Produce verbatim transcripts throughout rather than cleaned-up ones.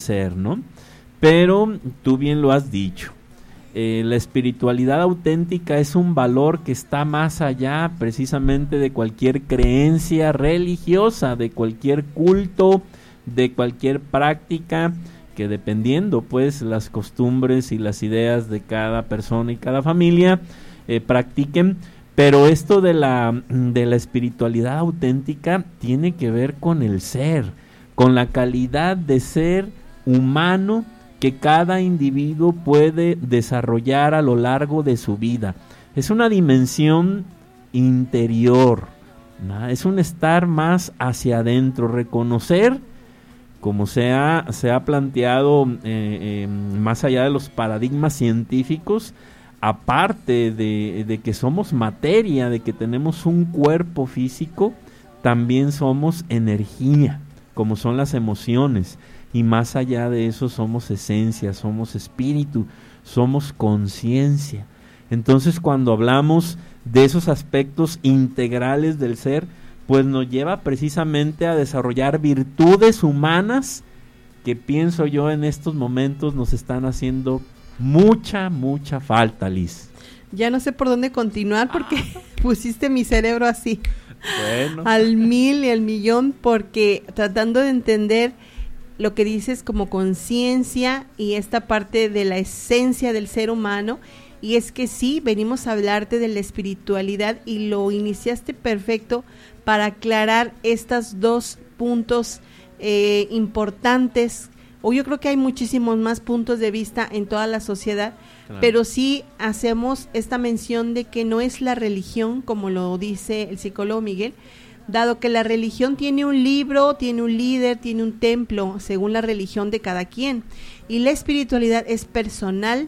ser, ¿no? Pero tú bien lo has dicho, eh, la espiritualidad auténtica es un valor que está más allá precisamente de cualquier creencia religiosa, de cualquier culto, de cualquier práctica, que dependiendo pues las costumbres y las ideas de cada persona y cada familia eh, practiquen, pero esto de la, de la espiritualidad auténtica tiene que ver con el ser, con la calidad de ser humano que cada individuo puede desarrollar a lo largo de su vida. Es una dimensión interior, ¿no? Es un estar más hacia adentro, reconocer, como se ha, se ha planteado eh, eh, más allá de los paradigmas científicos, aparte de, de que somos materia, de que tenemos un cuerpo físico, también somos energía, como son las emociones, y más allá de eso somos esencia, somos espíritu, somos conciencia. Entonces, cuando hablamos de esos aspectos integrales del ser, pues nos lleva precisamente a desarrollar virtudes humanas que pienso yo en estos momentos nos están haciendo mucha, mucha falta, Liz. Ya no sé por dónde continuar porque ah. pusiste mi cerebro así, bueno. al mil y al millón, porque tratando de entender lo que dices como conciencia y esta parte de la esencia del ser humano. Y es que sí, venimos a hablarte de la espiritualidad y lo iniciaste perfecto para aclarar estos dos puntos eh, importantes. O yo creo que hay muchísimos más puntos de vista en toda la sociedad, claro. Pero sí hacemos esta mención de que no es la religión, como lo dice el psicólogo Miguel, dado que la religión tiene un libro, tiene un líder, tiene un templo, según la religión de cada quien. Y la espiritualidad es personal,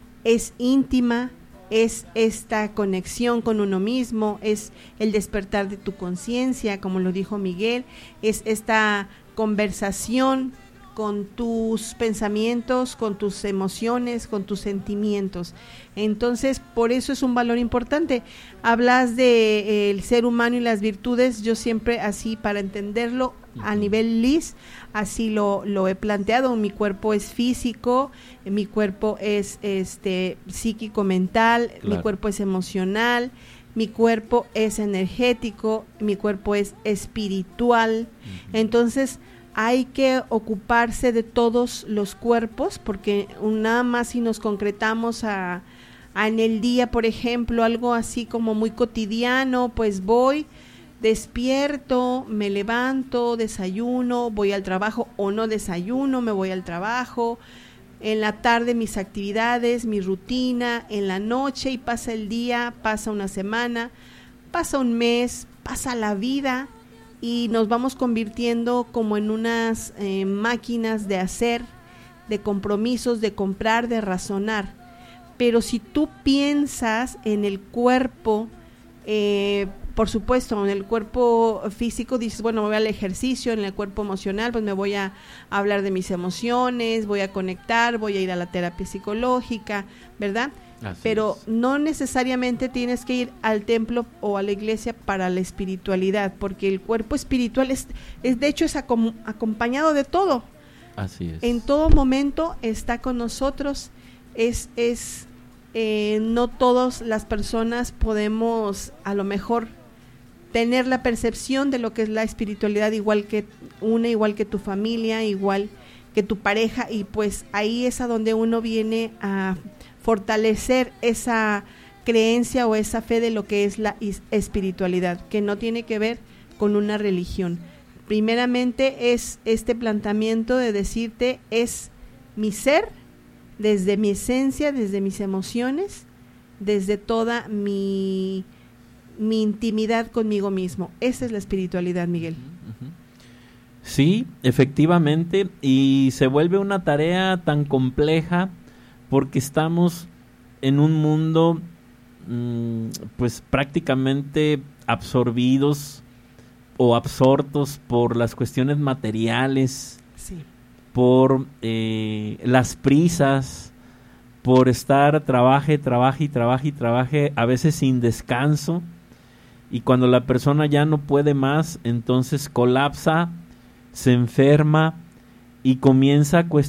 es íntima, es esta conexión con uno mismo, es el despertar de tu conciencia, como lo dijo Miguel, es esta conversación con tus pensamientos, con tus emociones, con tus sentimientos. Entonces, por eso es un valor importante. Hablas de eh, el ser humano y las virtudes, yo siempre así, para entenderlo a nivel Liz, así lo, lo he planteado. Mi cuerpo es físico, mi cuerpo es este psíquico mental, claro. Mi cuerpo es emocional, mi cuerpo es energético, mi cuerpo es espiritual. Uh-huh. Entonces, hay que ocuparse de todos los cuerpos, porque nada más si nos concretamos a, a en el día, por ejemplo, algo así como muy cotidiano, pues voy, despierto, me levanto, desayuno, voy al trabajo o no desayuno, me voy al trabajo, en la tarde mis actividades, mi rutina, en la noche y pasa el día, pasa una semana, pasa un mes, pasa la vida y nos vamos convirtiendo como en unas eh, máquinas de hacer, de compromisos, de comprar, de razonar. Pero si tú piensas en el cuerpo, eh, por supuesto, en el cuerpo físico dices, bueno, me voy al ejercicio, en el cuerpo emocional, pues me voy a hablar de mis emociones, voy a conectar, voy a ir a la terapia psicológica, ¿verdad? Así Pero es. No necesariamente tienes que ir al templo o a la iglesia para la espiritualidad, porque el cuerpo espiritual es, es de hecho es acom- acompañado de todo. Así es. En todo momento está con nosotros. Es, es eh, no todas las personas podemos a lo mejor tener la percepción de lo que es la espiritualidad, igual que una, igual que tu familia, igual que tu pareja, y pues ahí es a donde uno viene a fortalecer esa creencia o esa fe de lo que es la espiritualidad, que no tiene que ver con una religión. Primeramente es este planteamiento de decirte, es mi ser, desde mi esencia, desde mis emociones, desde toda mi, mi intimidad conmigo mismo. Esa es la espiritualidad, Miguel. Sí, efectivamente, y se vuelve una tarea tan compleja porque estamos en un mundo mmm, pues prácticamente absorbidos o absortos por las cuestiones materiales, sí. por eh, las prisas, por estar trabaje, trabaje y trabaje y trabaje, a veces sin descanso, y cuando la persona ya no puede más, entonces colapsa, se enferma y comienza a cuestionar